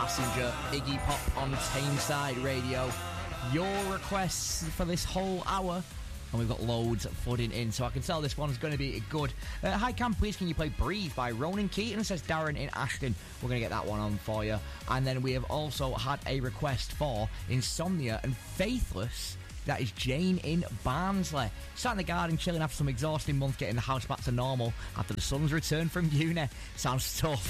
Passenger, Iggy Pop on Tameside Radio. Your requests for this whole hour, and we've got loads flooding in, so I can tell this one's going to be good. Hi Cam, please can you play Breathe by Ronan Keaton, says Darren in Ashton. We're going to get that one on for you. And then we have also had a request for Insomnia and Faithless. That is Jane in Barnsley. Sat in the garden chilling after some exhausting month getting the house back to normal after the son's return from uni. Sounds tough.